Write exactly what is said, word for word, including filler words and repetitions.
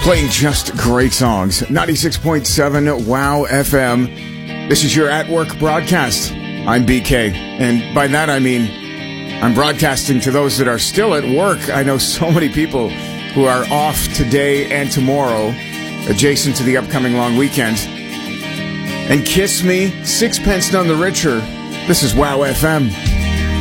Playing just great songs. ninety-six point seven WOW F M. This is your at-work broadcast. I'm B K. And by that I mean I'm broadcasting to those that are still at work. I know so many people who are off today and tomorrow, adjacent to the upcoming long weekend. And kiss me, sixpence none the richer. This is WOW F M.